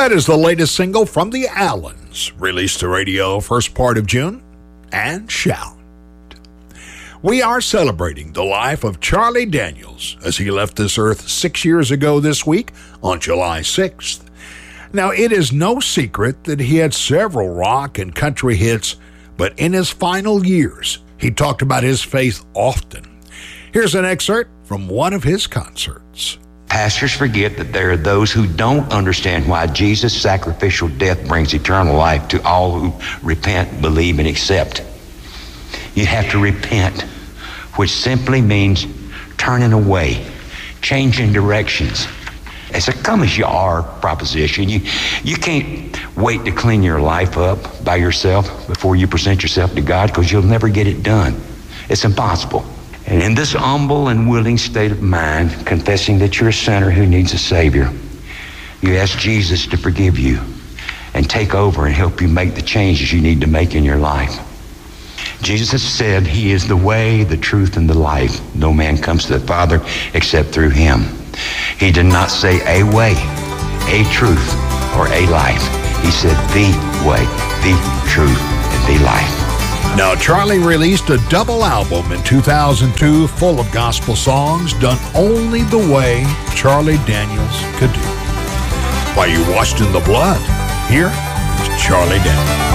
That is the latest single from the Allens, released to radio first part of June, and Shout. We are celebrating the life of Charlie Daniels as he left this earth 6 years ago this week on July 6th. Now, it is no secret that he had several rock and country hits, but in his final years, he talked about his faith often. Here's an excerpt from one of his concerts. Pastors forget that there are those who don't understand why Jesus' sacrificial death brings eternal life to all who repent, believe, and accept. You have to repent, which simply means turning away, changing directions. It's a come as you are proposition. You can't wait to clean your life up by yourself before you present yourself to God, because you'll never get it done. It's impossible. And in this humble and willing state of mind, confessing that you're a sinner who needs a Savior, you ask Jesus to forgive you and take over and help you make the changes you need to make in your life. Jesus has said he is the way, the truth, and the life. No man comes to the Father except through him. He did not say a way, a truth, or a life. He said the way, the truth, and the life. Now, Charlie released a double album in 2002 full of gospel songs done only the way Charlie Daniels could do. While you washed in the blood, here is Charlie Daniels.